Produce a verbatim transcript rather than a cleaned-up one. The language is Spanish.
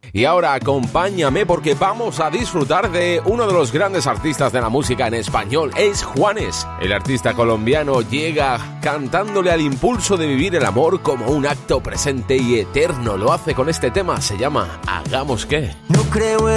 Y ahora acompáñame porque vamos a disfrutar de uno de los grandes artistas de la música en español. Es Juanes. El artista colombiano llega cantándole al impulso de vivir el amor como un acto presente y eterno. Lo hace con este tema, se llama Hagamos qué. No creo